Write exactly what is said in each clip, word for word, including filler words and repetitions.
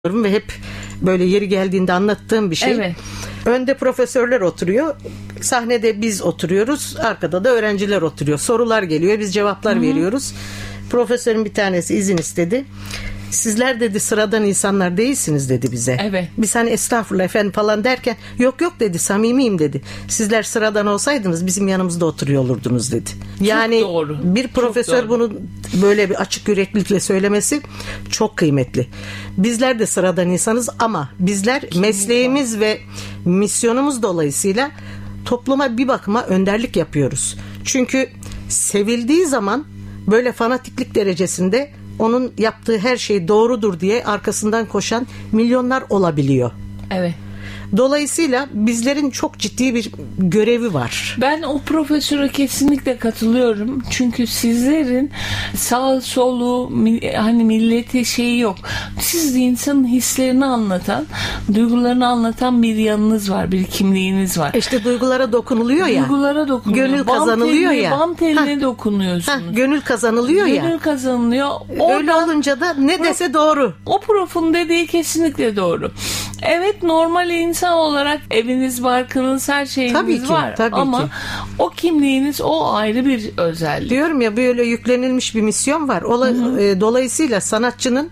ve hep böyle yeri geldiğinde anlattığım bir şey. Evet. Önde profesörler oturuyor, sahnede biz oturuyoruz, arkada da öğrenciler oturuyor. Sorular geliyor, biz cevaplar Hı-hı. veriyoruz. Profesörün bir tanesi izin istedi. Sizler dedi sıradan insanlar değilsiniz dedi bize. Evet. Biz hani estağfurullah efendim falan derken yok yok dedi, samimiyim dedi. Sizler sıradan olsaydınız bizim yanımızda oturuyor olurdunuz dedi. Yani çok doğru. Bir profesör doğru. bunu böyle bir açık yüreklilikle söylemesi çok kıymetli. Bizler de sıradan insanız ama bizler Kesinlikle. mesleğimiz ve misyonumuz dolayısıyla topluma bir bakıma önderlik yapıyoruz. Çünkü sevildiği zaman böyle fanatiklik derecesinde onun yaptığı her şey doğrudur diye arkasından koşan milyonlar olabiliyor. Evet. Dolayısıyla bizlerin çok ciddi bir görevi var. Ben o profesöre kesinlikle katılıyorum. Çünkü sizlerin sağ solu hani milleti şeyi yok. Siz insanın hislerini anlatan, duygularını anlatan bir yanınız var, bir kimliğiniz var. İşte duygulara dokunuluyor ya. Duygulara dokunuluyor. Gönül kazanılıyor ya. Bam teline dokunuyorsunuz. Ha, gönül kazanılıyor gönül ya. Gönül kazanılıyor. Oradan, öyle olunca da ne prof, dese doğru. O profun dediği kesinlikle doğru. Evet, normal insan olarak eviniz, barkınız, her şeyiniz tabii ki, var. Tabii ama ki. o kimliğiniz o ayrı bir özellik. Diyorum ya, böyle yüklenilmiş bir misyon var. Ola, e, dolayısıyla sanatçının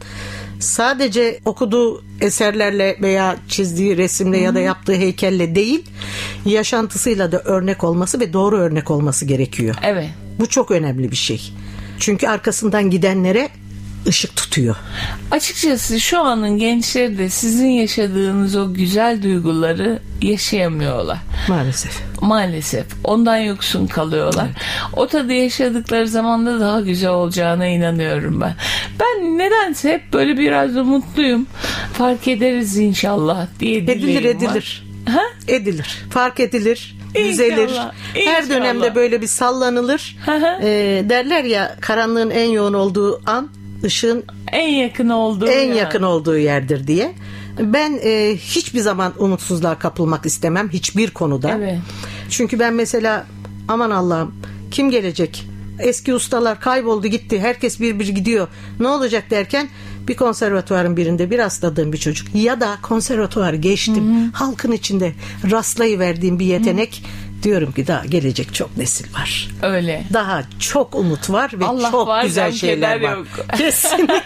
sadece okuduğu eserlerle veya çizdiği resimle Hı-hı. ya da yaptığı heykelle değil, yaşantısıyla da örnek olması ve doğru örnek olması gerekiyor. Evet. Bu çok önemli bir şey. Çünkü arkasından gidenlere ışık tutuyor. Açıkçası şu anın gençleri de sizin yaşadığınız o güzel duyguları yaşayamıyorlar. Maalesef. Maalesef. Ondan yoksun kalıyorlar. Evet. O tadı yaşadıkları zaman da daha güzel olacağına inanıyorum ben. Ben nedense hep böyle biraz umutluyum. Fark ederiz inşallah diye dileğim Edilir edilir. Ha? Edilir. Fark edilir. Düzelir. İnşallah, Her inşallah. dönemde böyle bir sallanılır. e, derler ya, karanlığın en yoğun olduğu an ışığın en yakın olduğu en yani. yakın olduğu yerdir diye. Ben e, hiçbir zaman umutsuzluğa kapılmak istemem hiçbir konuda. Evet. Çünkü ben mesela aman Allah'ım kim gelecek? Eski ustalar kayboldu gitti. Herkes bir bir gidiyor. Ne olacak derken bir konservatuvarın birinde bir rastladığım bir çocuk ya da konservatuvar geçtim. Hı-hı. Halkın içinde rastlayıverdiğim bir yetenek. Hı-hı. Diyorum ki daha gelecek çok nesil var. Öyle. Daha çok umut var ve Allah çok var, güzel şeyler var. Yok. Kesinlikle.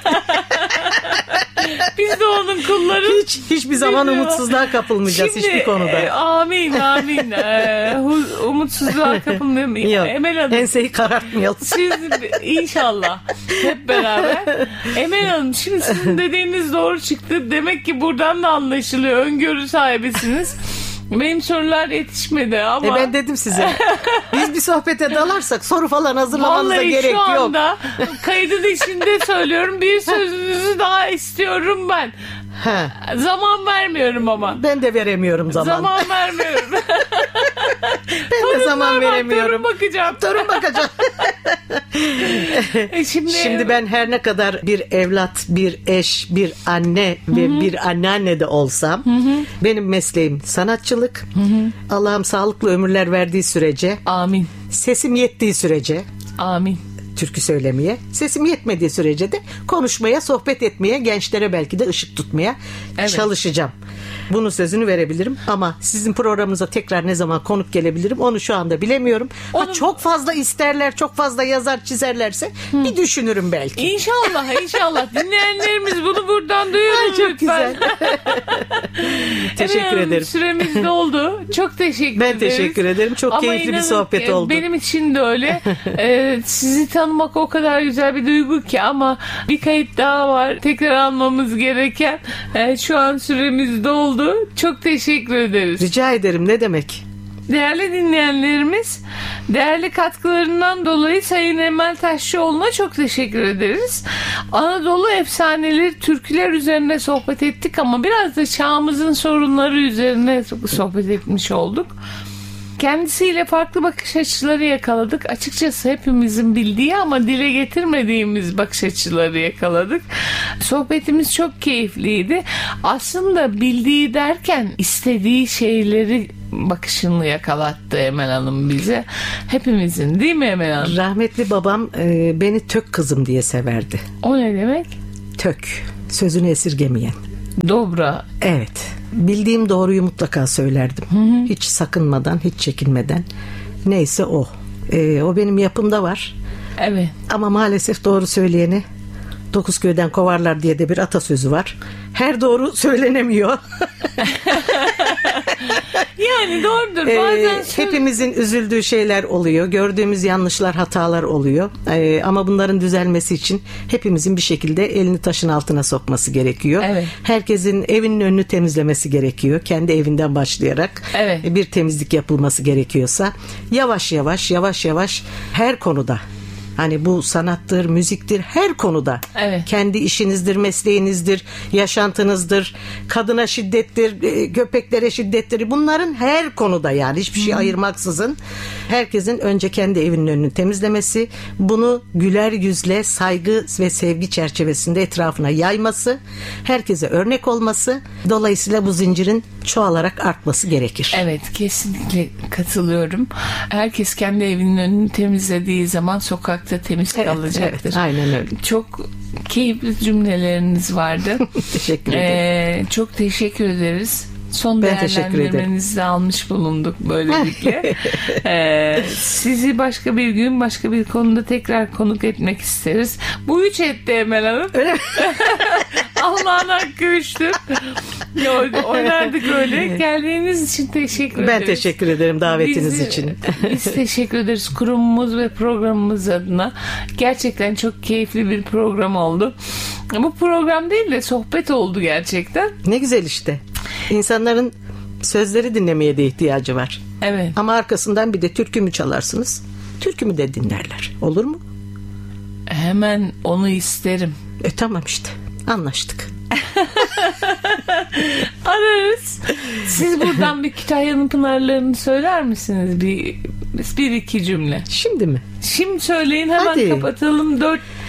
Biz de onun kulları. Hiç hiçbir zaman Biz umutsuzluğa kapılmayacağız Şimdi, hiçbir konuda. E, amin amin. e, umutsuzluğa kapılmayalım. Yok. Emel Hanım. Enseyi karartmayalım. Siz inşallah hep beraber. Emel Hanım, şimdi sizin dediğiniz doğru çıktı. Demek ki buradan da anlaşılıyor. Öngörü sahibisiniz. Benim sorular yetişmedi ama. E ben dedim size. Biz bir sohbete dalarsak soru falan hazırlamanıza Vallahi gerek yok. Vallahi şu anda kaydın içinde söylüyorum. Bir sözünüzü daha istiyorum ben. He. Zaman vermiyorum ama. Ben de veremiyorum zaman. Zaman vermiyorum. Ben Torunlar de zaman veremiyorum. Torun bakacağım. Torun bakacağım. Şimdi, Şimdi ben her ne kadar bir evlat, bir eş, bir anne ve Hı-hı. bir anneanne de olsam, Hı-hı. benim mesleğim sanatçılık. Hı-hı. Allah'ım sağlıklı ömürler verdiği sürece, amin. Sesim yettiği sürece, amin. Türkü söylemeye, sesim yetmediği sürece de konuşmaya, sohbet etmeye, gençlere belki de ışık tutmaya evet. çalışacağım. Bunun sözünü verebilirim ama sizin programınıza tekrar ne zaman konuk gelebilirim onu şu anda bilemiyorum. Onu... Ha, çok fazla isterler, çok fazla yazar çizerlerse Hı. bir düşünürüm belki. İnşallah, inşallah. Dinleyenlerimiz bunu buradan duyuyor Ay, çok lütfen. Güzel. Teşekkür evet, ederim. Süremiz doldu. Çok teşekkür ben ederiz. Ben teşekkür ederim. Çok ama keyifli bir sohbet oldu. Benim için de öyle. ee, sizi tanımak o kadar güzel bir duygu ki ama bir kayıt daha var. Tekrar almamız gereken. Ee, şu an süremiz doldu. Çok teşekkür ederiz. Rica ederim. Ne demek? Değerli dinleyenlerimiz, değerli katkılarından dolayı Sayın Emel Taşçıoğlu'na çok teşekkür ederiz. Anadolu efsaneleri, türküler üzerine sohbet ettik ama biraz da çağımızın sorunları üzerine sohbet etmiş olduk. Kendisiyle farklı bakış açıları yakaladık. Açıkçası hepimizin bildiği ama dile getirmediğimiz bakış açıları yakaladık. Sohbetimiz çok keyifliydi. Aslında bildiği derken istediği şeyleri bakışını yakalattı Emel Hanım bize. Hepimizin, değil mi Emel Hanım? Rahmetli babam e, beni tök kızım diye severdi. O ne demek? Tök. Sözünü esirgemeyen. Dobra. Evet. Bildiğim doğruyu mutlaka söylerdim. Hı hı. Hiç sakınmadan, hiç çekinmeden. Neyse o. Ee, o benim yapımda var. Evet. Ama maalesef doğru söyleyeni dokuz köyden kovarlar diye de bir atasözü var. Her doğru söylenemiyor. Yani doğrudur. Bazen ee, hepimizin üzüldüğü şeyler oluyor. Gördüğümüz yanlışlar, hatalar oluyor. Ee, ama bunların düzelmesi için hepimizin bir şekilde elini taşın altına sokması gerekiyor. Evet. Herkesin evinin önünü temizlemesi gerekiyor. Kendi evinden başlayarak evet. bir temizlik yapılması gerekiyorsa yavaş yavaş yavaş yavaş her konuda, hani bu sanattır, müziktir, her konuda. Evet. Kendi işinizdir, mesleğinizdir, yaşantınızdır, kadına şiddettir, köpeklere şiddettir. Bunların her konuda, yani hiçbir şey ayırmaksızın herkesin önce kendi evinin önünü temizlemesi, bunu güler yüzle, saygı ve sevgi çerçevesinde etrafına yayması, herkese örnek olması, dolayısıyla bu zincirin çoğalarak artması gerekir. Evet, kesinlikle katılıyorum. Herkes kendi evinin önünü temizlediği zaman sokak temiz evet, kalacaktır. Evet, aynen öyle. Çok keyifli cümleleriniz vardı. Teşekkür ederim. Ee, çok teşekkür ederiz. Son ben değerlendirmenizi de almış bulunduk böylelikle. ee, sizi başka bir gün başka bir konuda tekrar konuk etmek isteriz. Bu üç etti Emel Hanım. Öyle mi? Allah'ın hakkı üçtü. Oynardık öyle. Geldiğiniz için teşekkür ederiz. Ben teşekkür ederim davetiniz Bizi, için. Biz teşekkür ederiz kurumumuz ve programımız adına. Gerçekten çok keyifli bir program oldu. Bu program değil de sohbet oldu gerçekten. Ne güzel işte. İnsanların sözleri dinlemeye de ihtiyacı var. Evet. Ama arkasından bir de türkü mü çalarsınız? Türkümü de dinlerler. Olur mu? Hemen onu isterim. E tamam işte. Anlaştık. Ararız. Siz buradan bir Kütahya'nın pınarlarını söyler misiniz? Bir, bir iki cümle. Şimdi mi? Şimdi söyleyin, hemen Hadi. kapatalım. Dört